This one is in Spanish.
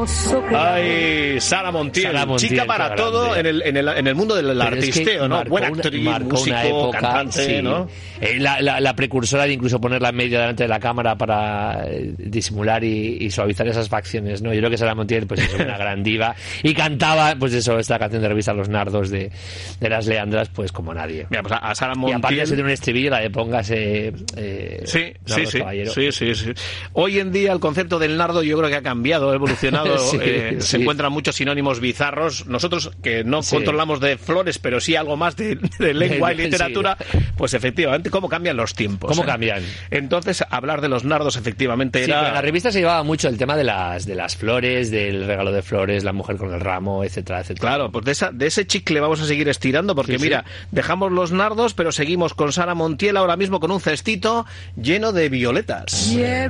Ay, Sara Montiel, chica para todo en el mundo del artisteo, ¿no? Buena actriz, músico, cantante, sí, ¿no? La precursora de incluso ponerla en medio delante de la cámara para disimular y suavizar esas facciones, ¿no? Yo creo que Sara Montiel pues es una gran diva y cantaba, pues eso, esta canción de Revisa Los Nardos de las Leandras, pues como nadie. Mira, pues a Sara Montiel... Y aparte de ser un estribillo, la de Póngase... Sí. Hoy en día el concepto del nardo yo creo que ha cambiado, ha evolucionado. Se encuentran muchos sinónimos bizarros. Nosotros que no controlamos de flores, pero sí algo más de lengua y literatura, pues efectivamente, ¿cómo cambian los tiempos? ¿Cómo cambian? Entonces, hablar de los nardos efectivamente era... Sí, en la revista se llevaba mucho el tema de las flores, del regalo de flores, la mujer con el ramo, etcétera, etcétera. Claro, pues de ese chicle vamos a seguir estirando, porque mira, dejamos los nardos, pero seguimos con Sara Montiel ahora mismo con un cestito lleno de violetas.